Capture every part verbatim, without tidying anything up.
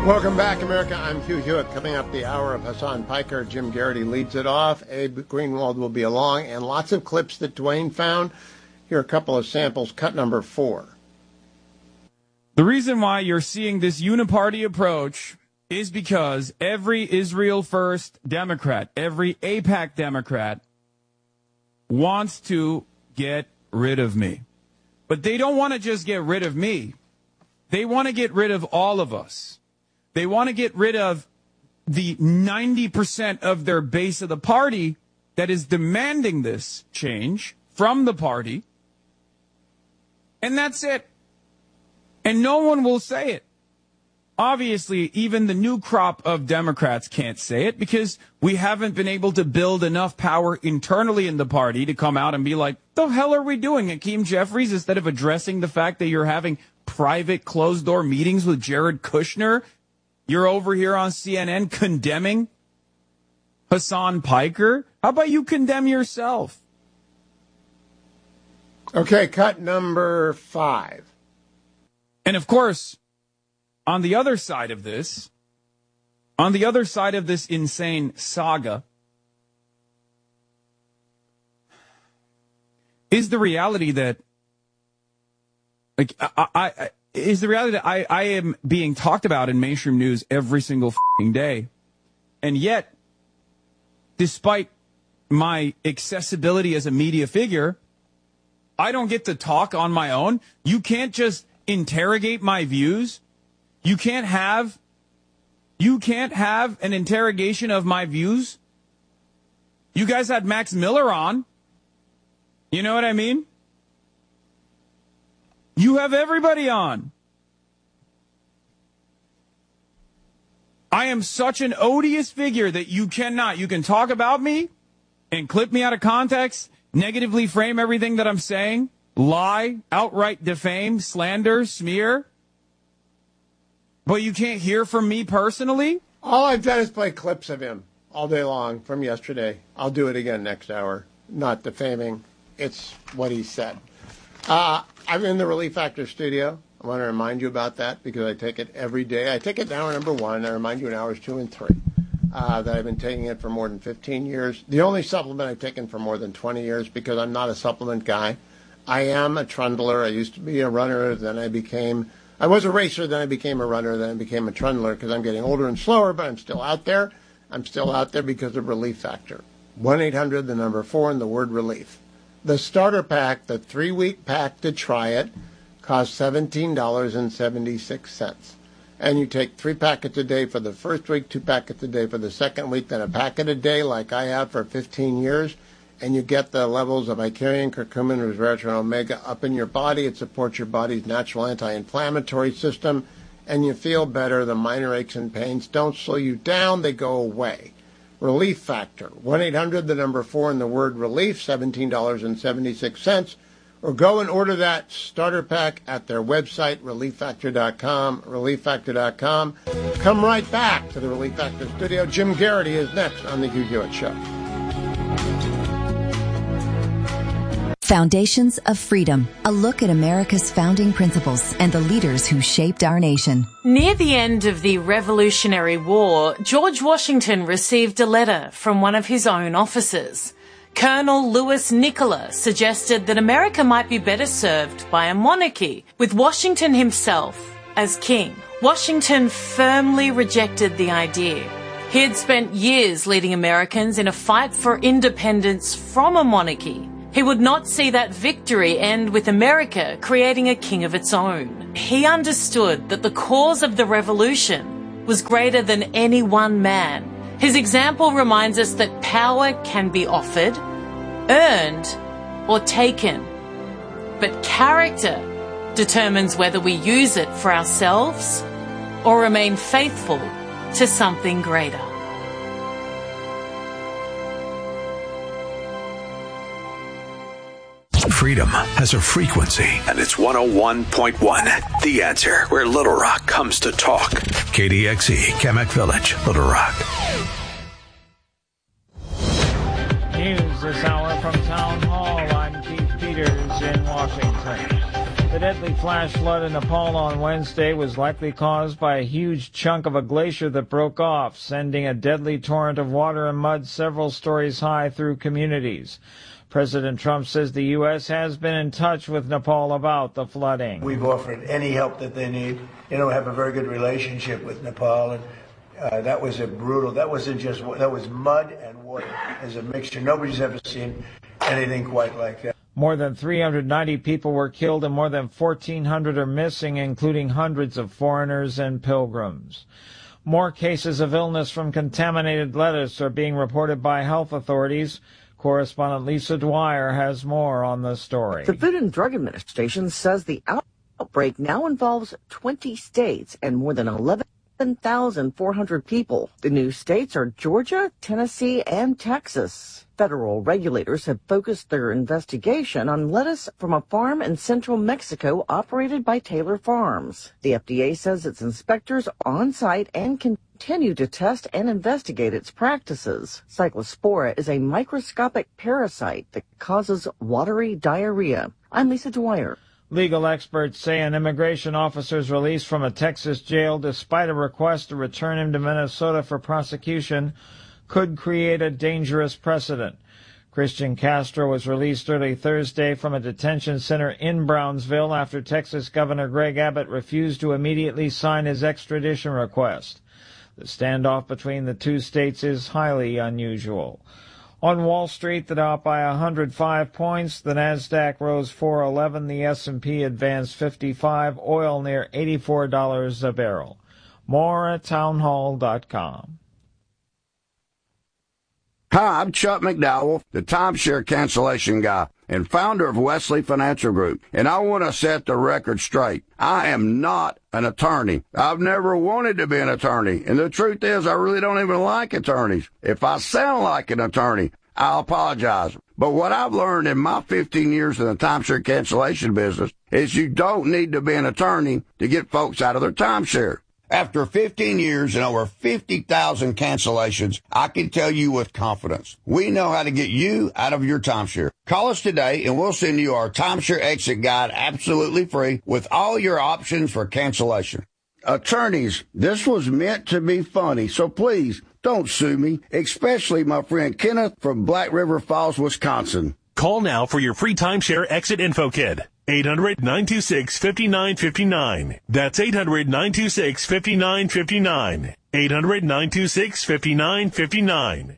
Welcome back, America. I'm Hugh Hewitt. Coming up the hour of Hassan Piker. Jim Garrity leads it off. Abe Greenwald will be along, and lots of clips that Dwayne found. Here are a couple of samples. Cut number four. The reason why you're seeing this uniparty approach is because every Israel First Democrat, every AIPAC Democrat wants to get rid of me. But they don't want to just get rid of me. They want to get rid of all of us. They want to get rid of the ninety percent of their base of the party that is demanding this change from the party. And that's it. And no one will say it. Obviously, even the new crop of Democrats can't say it because we haven't been able to build enough power internally in the party to come out and be like, the hell are we doing, Hakeem Jeffries, instead of addressing the fact that you're having private closed-door meetings with Jared Kushner? You're over here on C N N condemning Hassan Piker. How about you condemn yourself? Okay, cut number five. And of course, on the other side of this, on the other side of this insane saga, is the reality that, like, I, I, is the reality that I, I am being talked about in mainstream news every single f***ing day. And yet, despite my accessibility as a media figure, I don't get to talk on my own. You can't just interrogate my views. You can't have, you can't have an interrogation of my views. You guys had Max Miller on. You know what I mean? You have everybody on. I am such an odious figure that you cannot. You can talk about me and clip me out of context, negatively frame everything that I'm saying, lie, outright defame, slander, smear. But you can't hear from me personally? All I've done is play clips of him all day long from yesterday. I'll do it again next hour. Not defaming. It's what he said. Uh, I'm in the Relief Factor studio. I want to remind you about that because I take it every day. I take it in hour number one. I remind you in hours two and three uh, that I've been taking it for more than fifteen years. The only supplement I've taken for more than twenty years because I'm not a supplement guy. I am a trundler. I used to be a runner. Then I became, I was a racer. Then I became a runner. Then I became a trundler because I'm getting older and slower, but I'm still out there. I'm still out there because of Relief Factor. one eight hundred, the number four, and the word relief. The starter pack, the three-week pack to try it, costs seventeen dollars and seventy-six cents. And you take three packets a day for the first week, two packets a day for the second week, then a packet a day like I have for fifteen years, and you get the levels of Icarian, curcumin, resveratrol, and omega up in your body. It supports your body's natural anti-inflammatory system, and you feel better. The minor aches and pains don't slow you down. They go away. Relief Factor, one eight hundred, the number four, and the word relief, seventeen dollars and seventy-six cents. Or go and order that starter pack at their website, relief factor dot com, relief factor dot com. Come right back to the Relief Factor studio. Jim Garrity is next on The Hugh Hewitt Show. Foundations of Freedom, a look at America's founding principles and the leaders who shaped our nation. Near the end of the Revolutionary War, George Washington received a letter from one of his own officers. Colonel Louis Nicola suggested that America might be better served by a monarchy, with Washington himself as king. Washington firmly rejected the idea. He had spent years leading Americans in a fight for independence from a monarchy. He would not see that victory end with America creating a king of its own. He understood that the cause of the revolution was greater than any one man. His example reminds us that power can be offered, earned, or taken. But character determines whether we use it for ourselves or remain faithful to something greater. Freedom has a frequency, and it's one oh one point one. The Answer, where Little Rock comes to talk. K D X E, Kamak Village, Little Rock. News this hour from Town Hall. I'm Keith Peters in Washington. The deadly flash flood in Nepal on Wednesday was likely caused by a huge chunk of a glacier that broke off, sending a deadly torrent of water and mud several stories high through communities. President Trump says the U S has been in touch with Nepal about the flooding. We've offered any help that they need. You know, we have a very good relationship with Nepal, and uh, that was a brutal, that wasn't just, that was mud and water as a mixture. Nobody's ever seen anything quite like that. More than three hundred ninety people were killed and more than fourteen hundred are missing, including hundreds of foreigners and pilgrims. More cases of illness from contaminated lettuce are being reported by health authorities. Correspondent Lisa Dwyer has more on the story. The Food and Drug Administration says the outbreak now involves twenty states and more than eleven thousand four hundred people. The new states are Georgia, Tennessee, and Texas. Federal regulators have focused their investigation on lettuce from a farm in central Mexico operated by Taylor Farms. The F D A says its inspectors are on site and continue to test and investigate its practices. Cyclospora is a microscopic parasite that causes watery diarrhea. I'm Lisa Dwyer. Legal experts say an immigration officer's release from a Texas jail despite a request to return him to Minnesota for prosecution could create a dangerous precedent. Christian Castro was released early Thursday from a detention center in Brownsville after Texas Governor Greg Abbott refused to immediately sign his extradition request. The standoff between the two states is highly unusual. On Wall Street, the Dow up by one hundred five points. The Nasdaq rose four eleven. The S and P advanced fifty-five. Oil near eighty-four dollars a barrel. More at townhall dot com. Hi, I'm Chuck McDowell, the timeshare cancellation guy and founder of Wesley Financial Group, and I want to set the record straight. I am not an attorney. I've never wanted to be an attorney, and the truth is I really don't even like attorneys. If I sound like an attorney, I'll apologize. But what I've learned in my fifteen years in the timeshare cancellation business is you don't need to be an attorney to get folks out of their timeshare. After fifteen years and over fifty thousand cancellations, I can tell you with confidence, we know how to get you out of your timeshare. Call us today and we'll send you our timeshare exit guide absolutely free with all your options for cancellation. Attorneys, this was meant to be funny, so please don't sue me, especially my friend Kenneth from Black River Falls, Wisconsin. Call now for your free timeshare exit info kit. eight hundred, nine two six, five nine five nine. That's eight hundred, nine two six, five nine five nine. eight hundred, nine two six, five nine five nine.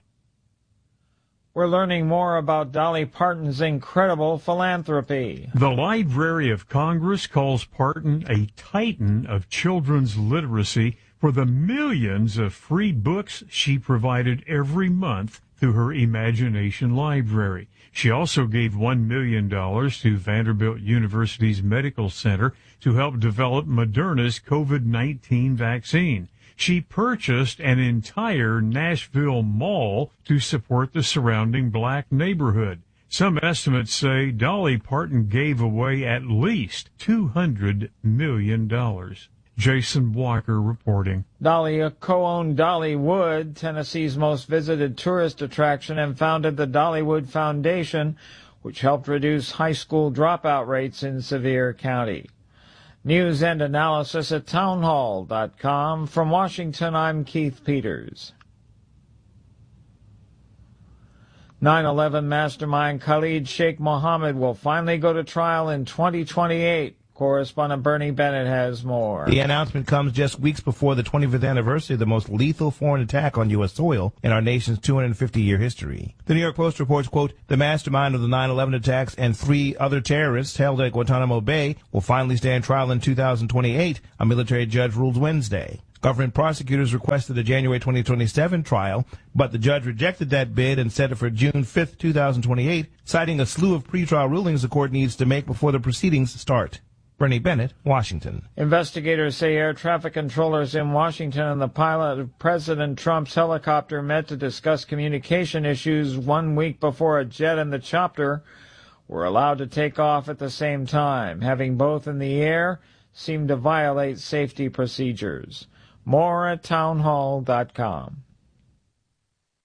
We're learning more about Dolly Parton's incredible philanthropy. The Library of Congress calls Parton a titan of children's literacy for the millions of free books she provided every month through her Imagination Library. She also gave one million dollars to Vanderbilt University's Medical Center to help develop Moderna's COVID nineteen vaccine. She purchased an entire Nashville mall to support the surrounding black neighborhood. Some estimates say Dolly Parton gave away at least two hundred million dollars. Jason Walker reporting. Dolly co-owned Dollywood, Tennessee's most visited tourist attraction, and founded the Dollywood Foundation, which helped reduce high school dropout rates in Sevier County. News and analysis at townhall dot com. From Washington, I'm Keith Peters. nine eleven mastermind Khalid Sheikh Mohammed will finally go to trial in twenty twenty-eight. Correspondent Bernie Bennett has more. The announcement comes just weeks before the twenty-fifth anniversary of the most lethal foreign attack on U S soil in our nation's two hundred fifty year history. The New York Post reports, quote, the mastermind of the nine eleven attacks and three other terrorists held at Guantanamo Bay will finally stand trial in two thousand twenty-eight, a military judge ruled Wednesday. Government prosecutors requested a January twenty twenty-seven trial, but the judge rejected that bid and set it for June fifth, two thousand twenty-eight, citing a slew of pretrial rulings the court needs to make before the proceedings start. Bernie Bennett, Washington. Investigators say air traffic controllers in Washington and the pilot of President Trump's helicopter met to discuss communication issues one week before a jet and the chopper were allowed to take off at the same time. Having both in the air seemed to violate safety procedures. More at townhall dot com.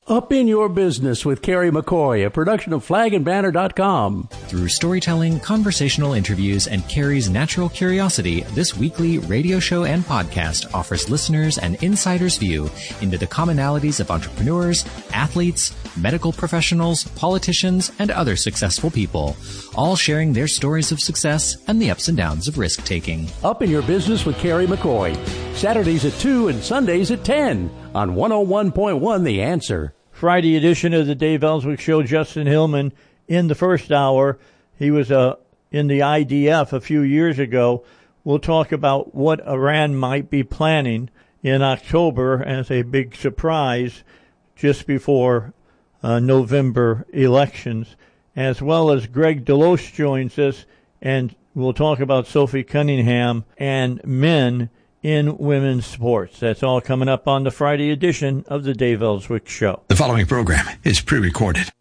Up in Your Business with Kerry McCoy, a production of flag and banner dot com. Through storytelling, conversational interviews, and Kerry's natural curiosity, this weekly radio show and podcast offers listeners an insider's view into the commonalities of entrepreneurs, athletes, medical professionals, politicians, and other successful people, all sharing their stories of success and the ups and downs of risk-taking. Up in Your Business with Kerry McCoy, Saturdays at two and Sundays at ten on one oh one point one The Answer. Friday edition of the Dave Ellswick Show. Justin Hillman in the first hour. He was uh, in the I D F a few years ago. We'll talk about what Iran might be planning in October as a big surprise just before uh, November elections, as well as Greg Deloche joins us, and we'll talk about Sophie Cunningham and men in women's sports. That's all coming up on the Friday edition of the Dave Ellswick Show. The following program is pre-recorded.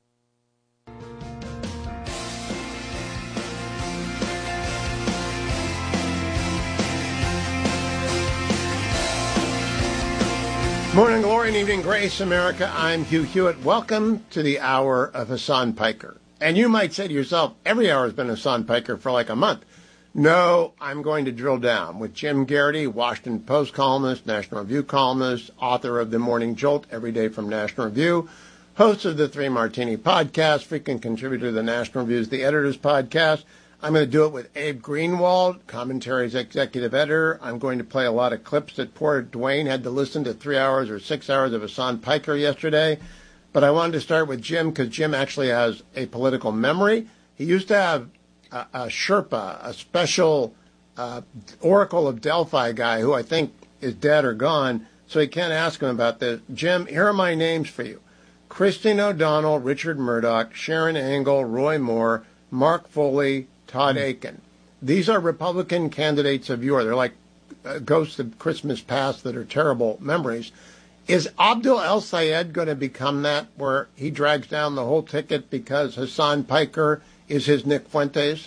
Morning glory and evening grace, America. I'm Hugh Hewitt. Welcome to the hour of Hassan Piker. And you might say to yourself, every hour has been Hassan Piker for like a month. No, I'm going to drill down with Jim Garrity, Washington Post columnist, National Review columnist, author of The Morning Jolt, every day from National Review, host of the Three Martini podcast, frequent contributor to the National Review's The Editor's Podcast. I'm going to do it with Abe Greenwald, Commentary's executive editor. I'm going to play a lot of clips that poor Dwayne had to listen to three hours or six hours of Hassan Piker yesterday. But I wanted to start with Jim because Jim actually has a political memory. He used to have a, a Sherpa, a special uh, Oracle of Delphi guy who I think is dead or gone, so he can't ask him about this. Jim, here are my names for you. Christine O'Donnell, Richard Murdoch, Sharon Angle, Roy Moore, Mark Foley, Todd Aiken. These are Republican candidates of yore. They're like uh, ghosts of Christmas past that are terrible memories. Is Abdul El Sayed going to become that, where he drags down the whole ticket because Hassan Piker is his Nick Fuentes?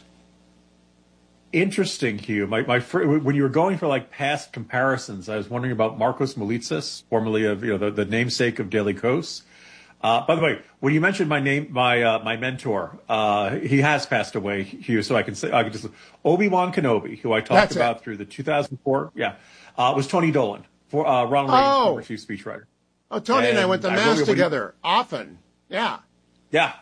Interesting, Hugh. My, my when you were going for like past comparisons, I was wondering about Marcos Moulitsas, formerly of you know the, the namesake of Daily Kos. Uh, by the way, when you mentioned my name, my uh, my mentor, uh, he has passed away, Hugh. So I can say I can just Obi-Wan Kenobi, who I talked That's about it. through the two thousand four, yeah, uh, was Tony Dolan, for uh, Ronald Oh. Reagan's former chief speechwriter. Oh, Tony and, and I went to I Mass really- together often. Yeah. Yeah.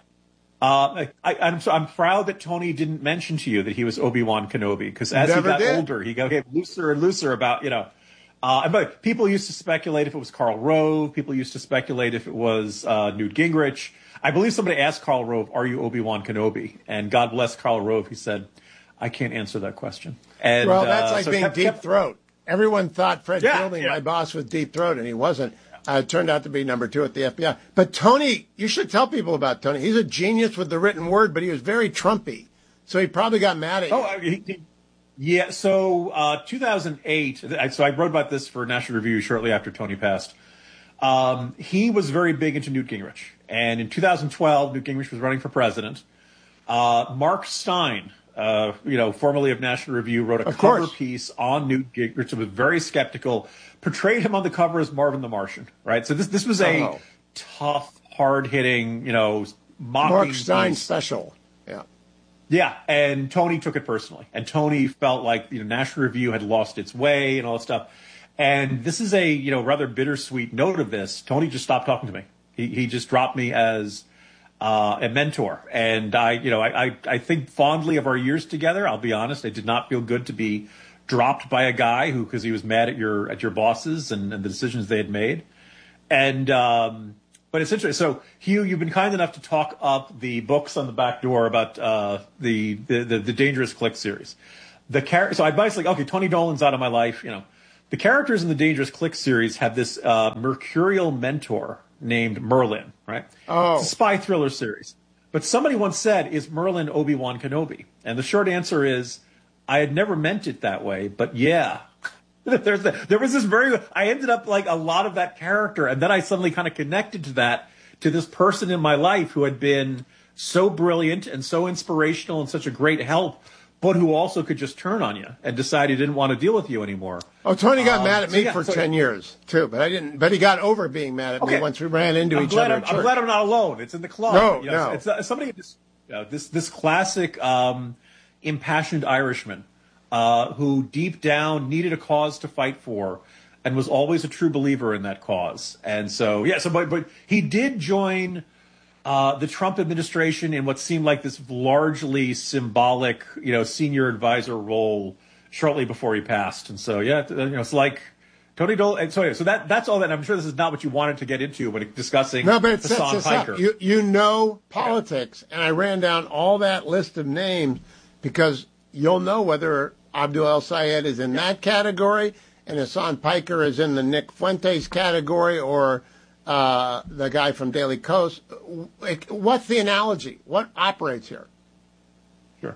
Uh, I, I'm so I'm proud that Tony didn't mention to you that he was Obi-Wan Kenobi, because as Never he got did. older, he got get looser and looser about, you know, uh, but people used to speculate if it was Karl Rove. People used to speculate if it was uh, Newt Gingrich. I believe somebody asked Karl Rove, "Are you Obi-Wan Kenobi?" And God bless Karl Rove, he said, "I can't answer that question." And, well, that's uh, like so being kept- Deep kept- Throat. Everyone thought Fred Yeah, Fielding, yeah. my boss, was Deep Throat, and he wasn't. Uh, it turned out to be number two at the F B I. But Tony, you should tell people about Tony. He's a genius with the written word, but he was very Trumpy. So he probably got mad at you. Oh, uh, he, he, yeah. So uh, two thousand eight. I- So I wrote about this for National Review shortly after Tony passed. Um, he was very big into Newt Gingrich, and in two thousand twelve, Newt Gingrich was running for president. Uh, Mark Stein, uh, you know, formerly of National Review, wrote a Of cover course. piece on Newt Gingrich. Was very skeptical. Portrayed him on the cover as Marvin the Martian, right? So this this was a Oh. tough, hard hitting, you know, mocking Mark Stein piece. special. Yeah. Yeah, and Tony took it personally, and Tony felt like you know National Review had lost its way and all that stuff. And this is a you know rather bittersweet note of this. Tony just stopped talking to me. He he just dropped me as uh, a mentor, and I you know I, I I think fondly of our years together. I'll be honest, it did not feel good to be dropped by a guy who because he was mad at your at your bosses and, and the decisions they had made. And um, but it's interesting. So Hugh, you've been kind enough to talk up the books on the back door about uh, the, the the the Dangerous Click series. The char- so I basically okay, Tony Dolan's out of my life. You know, the characters in the Dangerous Click series have this uh, mercurial mentor named Merlin, right? Oh. It's a spy thriller series. But somebody once said, "Is Merlin Obi-Wan Kenobi?" And the short answer is, I had never meant it that way, but yeah. There's the, there was this very, I ended up like a lot of that character, and then I suddenly kind of connected to that, to this person in my life who had been so brilliant and so inspirational and such a great help, but who also could just turn on you and decide he didn't want to deal with you anymore. Oh, Tony got um, mad at me so yeah, for so, ten years too, but I didn't. But he got over being mad at okay. me once we ran into I'm each glad other. I'm, I'm glad I'm not alone. It's in the club. No, you know, no. It's, it's uh, somebody. This, you know, this this classic um, impassioned Irishman uh, who deep down needed a cause to fight for, and was always a true believer in that cause. And so, yeah. So, but but he did join uh, the Trump administration in what seemed like this largely symbolic, you know, senior advisor role shortly before he passed. And so, yeah, you know, it's like Tony Dole. And so, yeah, so that that's all that. I'm sure this is not what you wanted to get into when discussing no, but it sets Hassan us Piker. up. You you know politics, and I ran down all that list of names because you'll know whether Abdul El Sayed is in that category and Hassan Piker is in the Nick Fuentes category or uh, the guy from Daily Kos. What's the analogy? What operates here? Sure.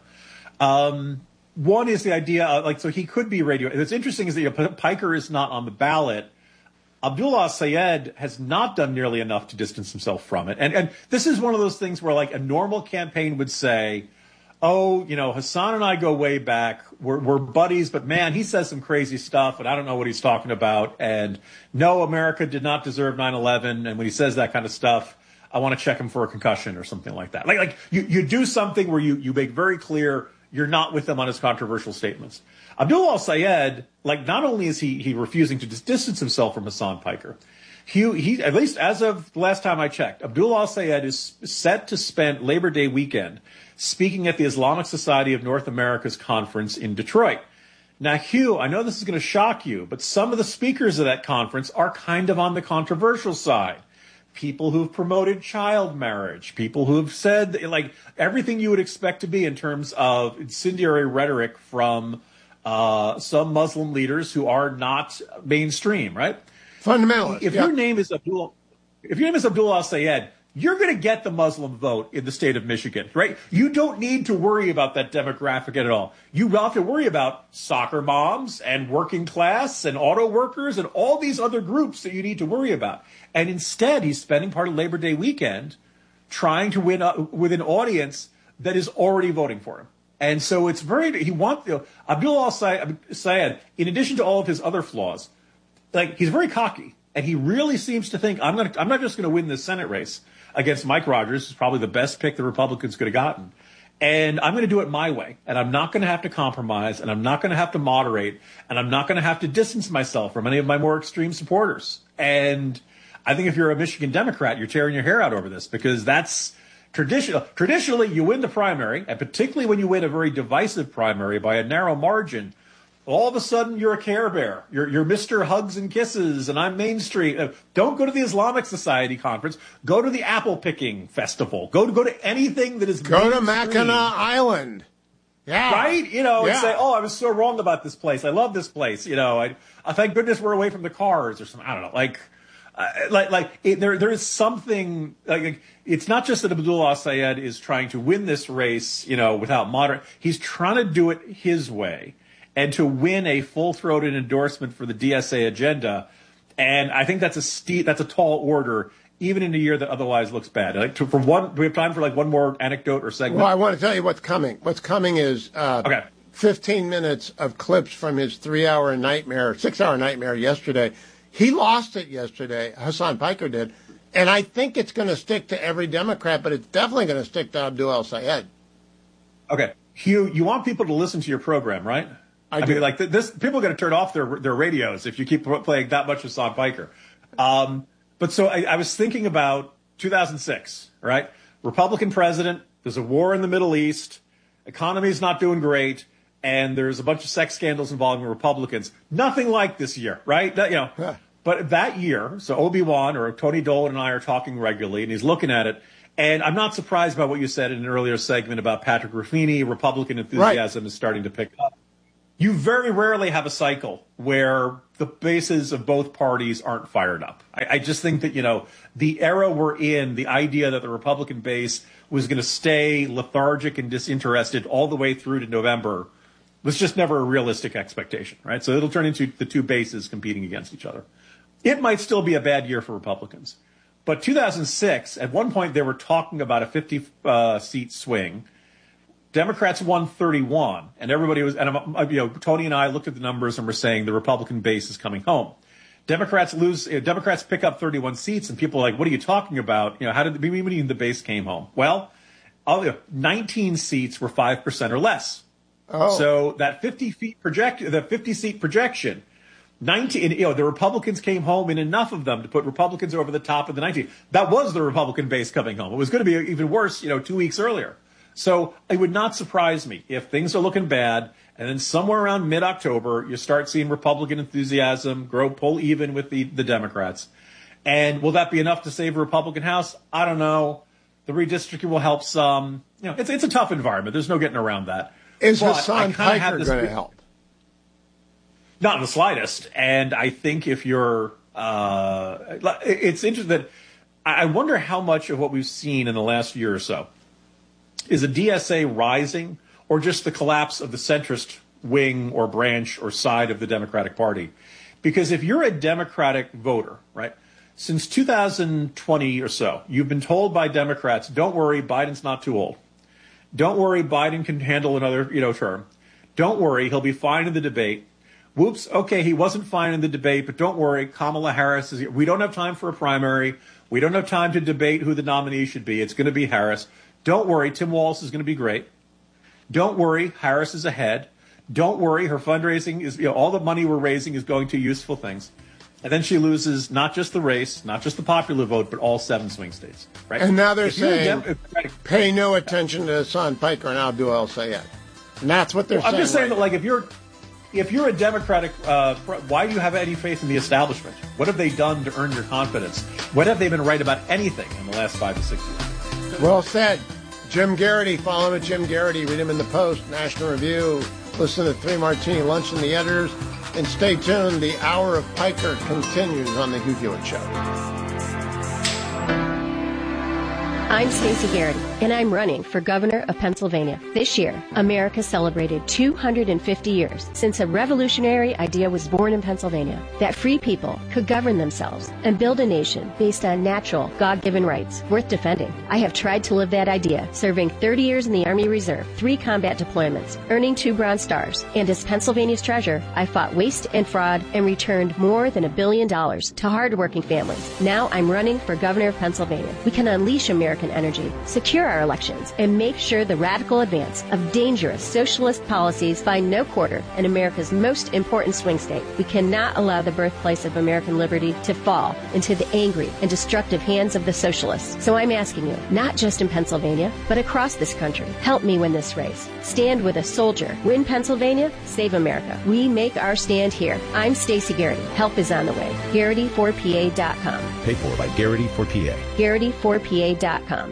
Um, One is the idea, of, like, so he could be radio. What's interesting is that you know, Piker is not on the ballot. Abdullah Sayed has not done nearly enough to distance himself from it. And, and this is one of those things where, like, a normal campaign would say, oh, you know, Hassan and I go way back. We're, we're buddies, but, man, he says some crazy stuff, and I don't know what he's talking about. And, no, America did not deserve nine eleven. And when he says that kind of stuff, I want to check him for a concussion or something like that. Like, like you, you do something where you, you make very clear you're not with him on his controversial statements. Abdullah al-Sayed, like, not only is he he refusing to distance himself from Hassan Piker, he, he at least as of the last time I checked, Abdullah al-Sayed is set to spend Labor Day weekend speaking at the Islamic Society of North America's conference in Detroit. Now, Hugh, I know this is going to shock you, but some of the speakers of that conference are kind of on the controversial side. People who've promoted child marriage, people who've said, like, everything you would expect to be in terms of incendiary rhetoric from uh, some Muslim leaders who are not mainstream, right? Fundamentalist. If yeah. your name is Abdullah, if your name is Abdullah Sayed, you're going to get the Muslim vote in the state of Michigan, right? You don't need to worry about that demographic at all. You have to worry about soccer moms and working class and auto workers and all these other groups that you need to worry about. And instead, he's spending part of Labor Day weekend trying to win uh, with an audience that is already voting for him. And so it's very, he wants, you know, Abdullah Sayed, in addition to all of his other flaws, like, he's very cocky. And he really seems to think, I'm going to, I'm not just going to win this Senate race against Mike Rogers, who's probably the best pick the Republicans could have gotten. And I'm going to do it my way. And I'm not going to have to compromise. And I'm not going to have to moderate. And I'm not going to have to distance myself from any of my more extreme supporters. And I think if you're a Michigan Democrat, you're tearing your hair out over this, because that's traditional. Traditionally, you win the primary, and particularly when you win a very divisive primary by a narrow margin, all of a sudden you're a Care Bear. You're, you're Mister Hugs and Kisses, and I'm Main Street. Uh, don't go to the Islamic Society conference. Go to the apple picking festival. Go to go to anything that is go to mainstream. Mackinac Island. Yeah, right. You know, yeah. and say, "Oh, I was so wrong about this place. I love this place." You know, I, I thank goodness we're away from the cars or something. I don't know, like. Uh, like, like it, there, there is something. Like, it's not just that Abdullah Sayed is trying to win this race, you know, without moderate. He's trying to do it his way, and to win a full-throated endorsement for the D S A agenda. And I think that's a steep, that's a tall order, even in a year that otherwise looks bad. Like, to, for one, do we have time for like one more anecdote or segment? Well, I want to tell you what's coming. What's coming is uh, okay. fifteen minutes of clips from his three-hour nightmare, six-hour nightmare yesterday. He lost it yesterday, Hassan Piker did, and I think it's going to stick to every Democrat, but it's definitely going to stick to Abdul El Sayed. Okay. Hugh, you want people to listen to your program, right? I, I do. mean, like, this, people are going to turn off their their radios if you keep playing that much Hassan Piker. Um, but so I, I was thinking about two thousand six, right? Republican president, there's a war in the Middle East, economy's not doing great, and there's a bunch of sex scandals involving Republicans. Nothing like this year, right? That, you know. Yeah. But that year, so Obi-Wan or Tony Dolan and I are talking regularly, and he's looking at it. And I'm not surprised by what you said in an earlier segment about Patrick Ruffini. Republican enthusiasm right. is starting to pick up. You very rarely have a cycle where the bases of both parties aren't fired up. I, I just think that, you know, the era we're in, the idea that the Republican base was going to stay lethargic and disinterested all the way through to November was just never a realistic expectation, right? So it'll turn into the two bases competing against each other. It might still be a bad year for Republicans. But two thousand six, at one point they were talking about a fifty-seat uh, swing. Democrats won thirty-one, and everybody was, and you know, Tony and I looked at the numbers and were saying the Republican base is coming home. Democrats lose, you know, Democrats pick up thirty-one seats, and people are like, "What are you talking about? You know, how did the, mean the base came home?" Well, nineteen seats were five percent or less. Oh. So that fifty feet project, the fifty seat projection, nineteen, you know, the Republicans came home in enough of them to put Republicans over the top of the nineteen. That was the Republican base coming home. It was going to be even worse, you know, two weeks earlier. So it would not surprise me if things are looking bad, and then somewhere around mid-October, you start seeing Republican enthusiasm grow, pull even with the, the Democrats. And will that be enough to save a Republican House? I don't know. The redistricting will help some. You know, it's it's a tough environment. There's no getting around that. Is But Hassan I Piker going to help? Not in the slightest. And I think if you're, uh, it's interesting that I wonder how much of what we've seen in the last year or so is a D S A rising or just the collapse of the centrist wing or branch or side of the Democratic Party. Because if you're a Democratic voter, right, since two thousand twenty or so, you've been told by Democrats, don't worry, Biden's not too old. Don't worry, Biden can handle another, you know, term. Don't worry, he'll be fine in the debate. Whoops, okay, he wasn't fine in the debate, but don't worry, Kamala Harris is here. We don't have time for a primary. We don't have time to debate who the nominee should be. It's going to be Harris. Don't worry, Tim Walz is going to be great. Don't worry, Harris is ahead. Don't worry, her fundraising is, you know, all the money we're raising is going to useful things. And then she loses not just the race, not just the popular vote, but all seven swing states. Right? And now they're If you're a saying, Dem- pay no attention to Hassan Piker and Abdul El Sayed. And that's what they're Well, I'm saying. just saying right that, like, if you're if you're a Democratic, uh, why do you have any faith in the establishment? What have they done to earn your confidence? When have they been right about anything in the last five to six years? Well said. Jim Garrity, follow him at Jim Garrity. Read him in the Post, National Review. Listen to Three Martini Lunch and the editors. And stay tuned. The Hour of Piker continues on the Hugh Hewitt Show. I'm Stacey Garrity, and I'm running for governor of Pennsylvania. This year, America celebrated two hundred fifty years since a revolutionary idea was born in Pennsylvania, that free people could govern themselves and build a nation based on natural, God-given rights worth defending. I have tried to live that idea, serving thirty years in the Army Reserve, three combat deployments, earning two Bronze Stars, and as Pennsylvania's treasurer, I fought waste and fraud and returned more than a billion dollars to hardworking families. Now I'm running for governor of Pennsylvania. We can unleash American energy, secure our elections, and make sure the radical advance of dangerous socialist policies find no quarter in America's most important swing state. We cannot allow the birthplace of American liberty to fall into the angry and destructive hands of the socialists. So I'm asking you, not just in Pennsylvania, but across this country, help me win this race. Stand with a soldier. Win Pennsylvania, save America. We make our stand here. I'm Stacey Garrity. Help is on the way. Garrity four P A dot com. Paid for by Garrity for P A. Garrity four P A dot com.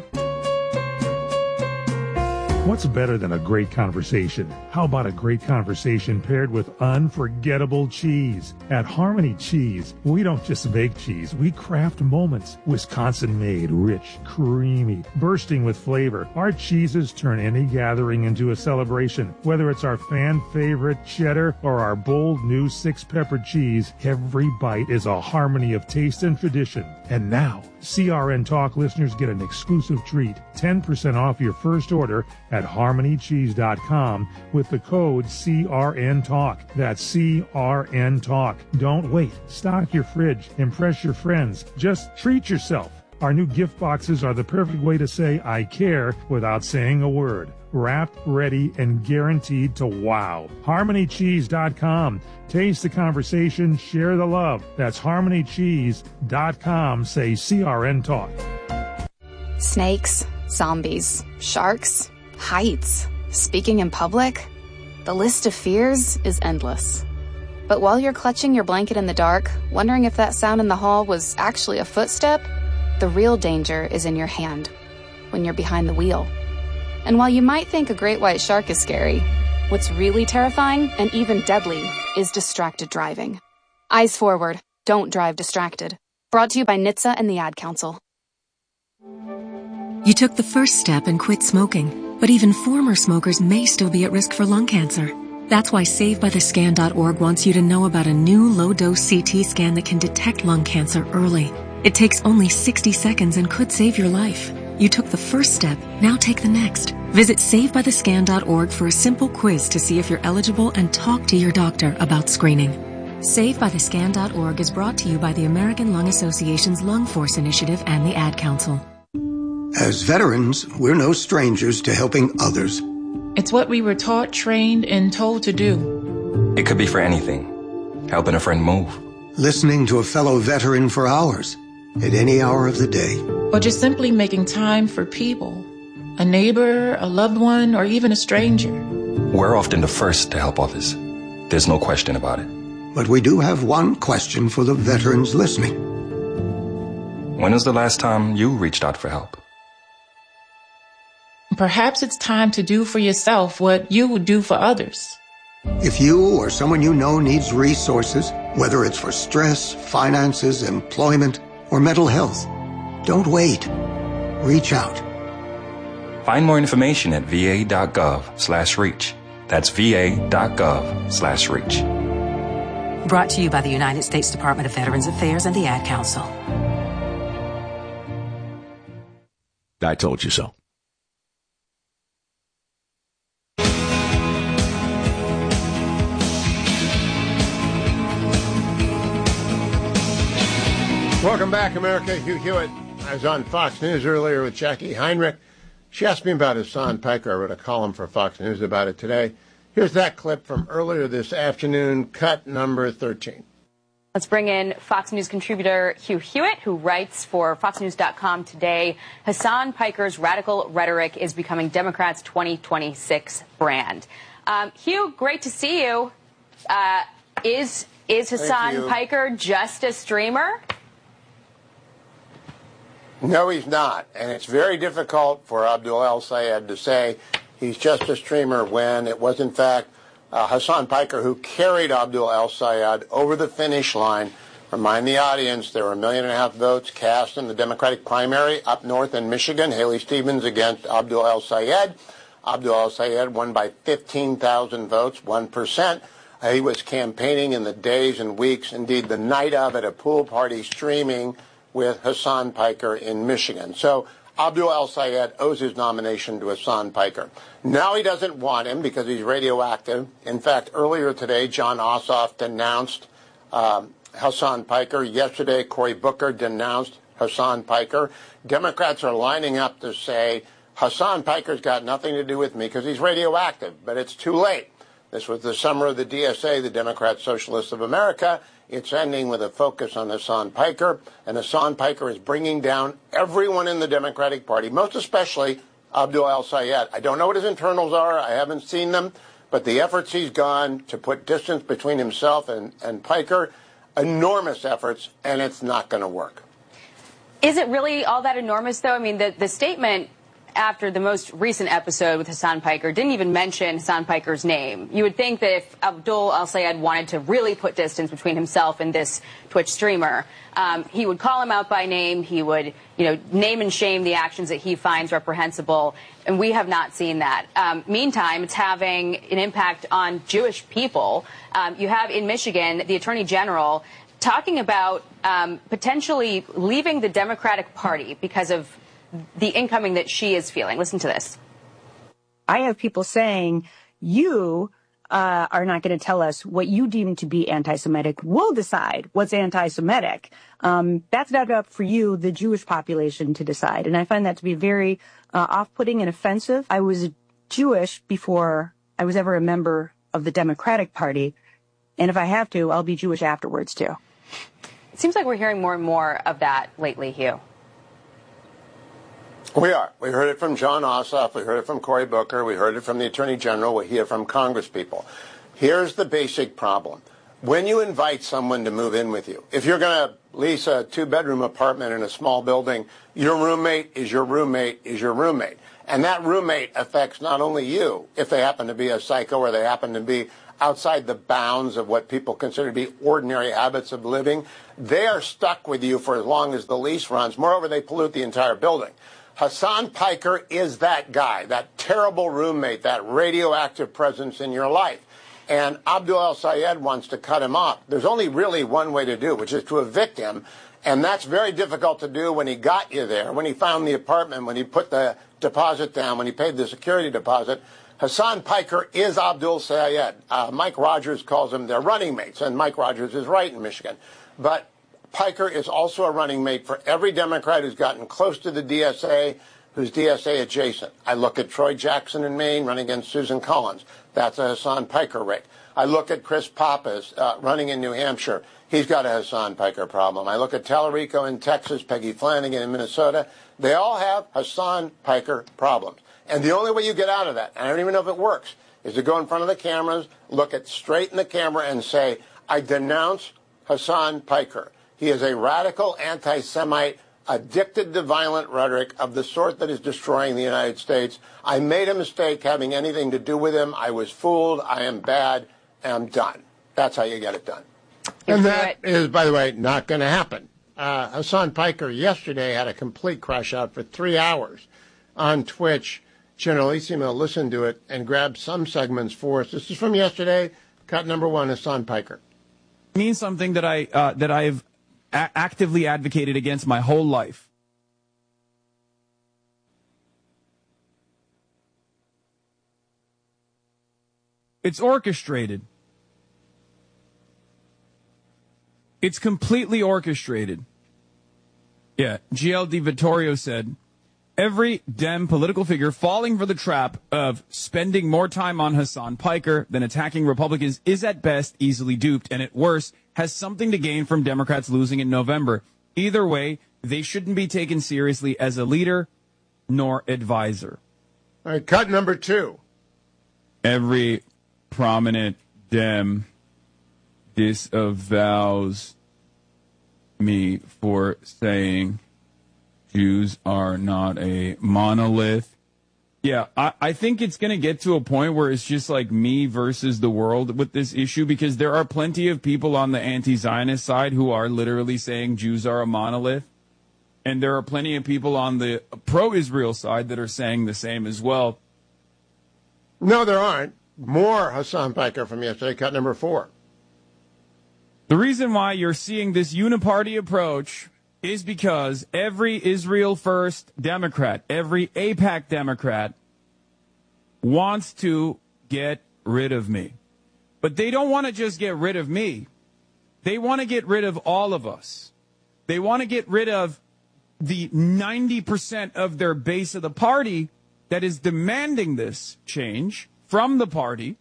What's better than a great conversation? How about a great conversation paired with unforgettable cheese? At Harmony Cheese, we don't just make cheese, we craft moments. Wisconsin-made, rich, creamy, bursting with flavor. Our cheeses turn any gathering into a celebration. Whether it's our fan-favorite cheddar or our bold new six-pepper cheese, every bite is a harmony of taste and tradition. And now, C R N Talk listeners get an exclusive treat, ten percent off your first order at harmony cheese dot com with the code C R N Talk. That's C R N Talk. Don't wait. Stock your fridge. Impress your friends. Just treat yourself. Our new gift boxes are the perfect way to say I care without saying a word. Wrapped, ready, and guaranteed to wow. harmony cheese dot com. Taste the conversation, share the love. That's harmony cheese dot com. Say C R N Talk. Snakes, zombies, sharks, heights, speaking in public. The list of fears is endless. But while you're clutching your blanket in the dark, wondering if that sound in the hall was actually a footstep, the real danger is in your hand, when you're behind the wheel. And while you might think a great white shark is scary, what's really terrifying and even deadly is distracted driving. Eyes forward. Don't drive distracted. Brought to you by N H T S A and the Ad Council. You took the first step and quit smoking, but even former smokers may still be at risk for lung cancer. That's why save by the scan dot org wants you to know about a new low-dose C T scan that can detect lung cancer early. It takes only sixty seconds and could save your life. You took the first step, now take the next. Visit save by the scan dot org for a simple quiz to see if you're eligible and talk to your doctor about screening. save by the scan dot org is brought to you by the American Lung Association's Lung Force Initiative and the Ad Council. As veterans, we're no strangers to helping others. It's what we were taught, trained, and told to do. It could be for anything. Helping a friend move. Listening to a fellow veteran for hours, at any hour of the day. Or just simply making time for people. A neighbor, a loved one, or even a stranger. We're often the first to help others. There's no question about it. But we do have one question for the veterans listening. When was the last time you reached out for help? Perhaps it's time to do for yourself what you would do for others. If you or someone you know needs resources, whether it's for stress, finances, employment, or mental health, don't wait. Reach out. Find more information at va.gov slash reach. That's va.gov slash reach. Brought to you by the United States Department of Veterans Affairs and the Ad Council. I told you so. Welcome back, America. Hugh Hewitt. I was on Fox News earlier with Jackie Heinrich. She asked me about Hasan Piker. I wrote a column for Fox News about it today. Here's that clip from earlier this afternoon, cut number thirteen. Let's bring in Fox News contributor Hugh Hewitt, who writes for fox news dot com today. Hasan Piker's radical rhetoric is becoming Democrats' twenty twenty-six brand. Um, Hugh, great to see you. Uh, is is Hasan Piker just a streamer? No, he's not. And it's very difficult for Abdul El-Sayed to say he's just a streamer when it was, in fact, uh, Hasan Piker who carried Abdul El-Sayed over the finish line. Remind the audience there were a million and a half votes cast in the Democratic primary up north in Michigan. Haley Stevens against Abdul El-Sayed. Abdul El-Sayed won by fifteen thousand votes, one percent. Uh, he was campaigning in the days and weeks, indeed the night of, at a pool party streaming with Hasan Piker in Michigan. So Abdul El-Sayed owes his nomination to Hasan Piker. Now he doesn't want him because he's radioactive. In fact, earlier today, Jon Ossoff denounced um, Hasan Piker. Yesterday, Cory Booker denounced Hasan Piker. Democrats are lining up to say, Hasan Piker's got nothing to do with me because he's radioactive, but it's too late. This was the summer of the D S A, the Democrat Socialists of America. It's ending with a focus on Hasan Piker, and Hasan Piker is bringing down everyone in the Democratic Party, most especially Abdul El-Sayed. I don't know what his internals are. I haven't seen them, but the efforts he's gone to put distance between himself and, and Piker, enormous efforts, and it's not going to work. Is it really all that enormous, though? I mean, the, the statement after the most recent episode with Hasan Piker didn't even mention Hasan Piker's name. You would think that if Abdul El-Sayed wanted to really put distance between himself and this Twitch streamer, um, he would call him out by name. He would, you know, name and shame the actions that he finds reprehensible, and we have not seen that. Um, meantime, it's having an impact on Jewish people. Um, you have in Michigan the Attorney General talking about um, potentially leaving the Democratic Party because of the incoming that she is feeling. Listen to this. I have people saying, you uh, are not going to tell us what you deem to be anti-Semitic. We'll decide what's anti-Semitic. Um, that's not up for you, the Jewish population, to decide. And I find that to be very uh, off-putting and offensive. I was Jewish before I was ever a member of the Democratic Party. And if I have to, I'll be Jewish afterwards, too. It seems like we're hearing more and more of that lately, Hugh. We are. We heard it from Jon Ossoff. We heard it from Cory Booker. We heard it from the Attorney General. We hear it from Congress people. Here's the basic problem. When you invite someone to move in with you, if you're going to lease a two-bedroom apartment in a small building, your roommate is your roommate is your roommate. And that roommate affects not only you, if they happen to be a psycho or they happen to be outside the bounds of what people consider to be ordinary habits of living, they are stuck with you for as long as the lease runs. Moreover, they pollute the entire building. Hasan Piker is that guy, that terrible roommate, that radioactive presence in your life. and Abdul al-Sayed wants to cut him off. There's only really one way to do, which is to evict him, and that's very difficult to do when he got you there, when he found the apartment, when he put the deposit down, when he paid the security deposit. Hassan Piker is Abdul Sayed. Uh, Mike Rogers calls him their running mates, and Mike Rogers is right in Michigan. But Piker is also a running mate for every Democrat who's gotten close to the D S A, who's D S A adjacent. I look at Troy Jackson in Maine running against Susan Collins. That's a Hassan Piker rate. I look at Chris Pappas uh, running in New Hampshire. He's got a Hassan Piker problem. I look at Tallarico in Texas, Peggy Flanagan in Minnesota. They all have Hassan Piker problems. And the only way you get out of that, and I don't even know if it works, is to go in front of the cameras, look at straight in the camera and say, I denounce Hassan Piker. He is a radical anti-Semite, addicted to violent rhetoric of the sort that is destroying the United States. I made a mistake having anything to do with him. I was fooled. I am bad. I'm done. That's how you get it done. And that is, by the way, not going to happen. Uh, Hassan Piker yesterday had a complete crash out for three hours on Twitch. Generalissimo listened to it and grabbed some segments for us. This is from yesterday. Cut number one, Hassan Piker. It means something that I uh, that I've a- actively advocated against my whole life. It's orchestrated. It's completely orchestrated. Yeah, G L D Vittorio said, every Dem political figure falling for the trap of spending more time on Hassan Piker than attacking Republicans is at best easily duped, and at worst has something to gain from Democrats losing in November. Either way, they shouldn't be taken seriously as a leader nor advisor. All right, cut number two. Every prominent Dem disavows me for saying Jews are not a monolith. Yeah, I, I think it's going to get to a point where it's just like me versus the world with this issue, because there are plenty of people on the anti-Zionist side who are literally saying Jews are a monolith. And there are plenty of people on the pro-Israel side that are saying the same as well. No, there aren't. More Hassan Piker from yesterday, cut number four. The reason why you're seeing this uniparty approach is because every Israel First Democrat, every AIPAC Democrat wants to get rid of me. But they don't want to just get rid of me. They want to get rid of all of us. They want to get rid of the ninety percent of their base of the party that is demanding this change from the party.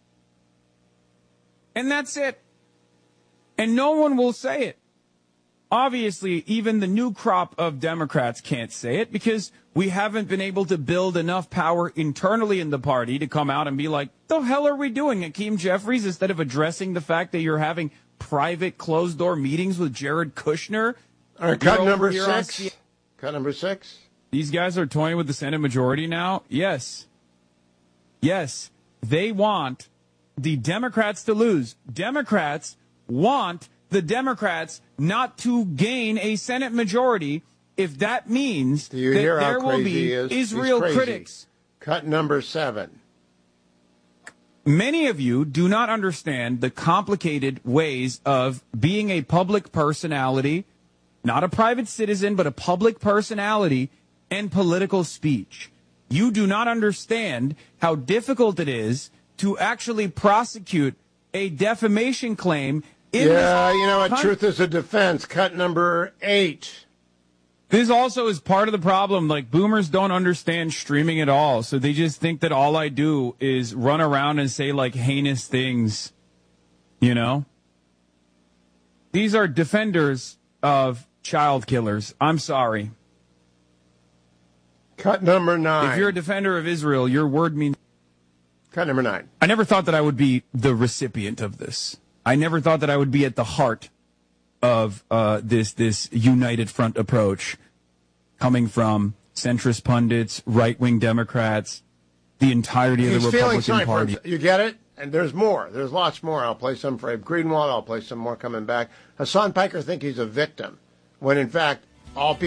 And that's it. And no one will say it. Obviously, even the new crop of Democrats can't say it because we haven't been able to build enough power internally in the party to come out and be like, the hell are we doing, Hakeem Jeffries, instead of addressing the fact that you're having private closed-door meetings with Jared Kushner? All right, cut number six. C- cut number six. These guys are toying with the Senate majority now? Yes. Yes. They want the Democrats to lose. Democrats want the Democrats not to gain a Senate majority if that means Do you that hear there how will crazy be he is? Israel He's crazy. critics. Cut number seven. Many of you do not understand the complicated ways of being a public personality, not a private citizen, but a public personality, and political speech. You do not understand how difficult it is to actually prosecute a defamation claim in Yeah, this you know what? country. Truth is a defense. Cut number eight. This also is part of the problem. Like, boomers don't understand streaming at all. So they just think that all I do is run around and say, like, heinous things. You know? These are defenders of child killers. I'm sorry. Cut number nine. If you're a defender of Israel, your word means... Cut number nine. I never thought that I would be the recipient of this. I never thought that I would be at the heart of uh, this this united front approach coming from centrist pundits, right-wing Democrats, the entirety He's of the feeling Republican sorry Party. For him. You get it? And there's more. There's lots more. I'll play some for Abe Greenwald. I'll play some more coming back. Hassan Piker think he's a victim, when in fact all people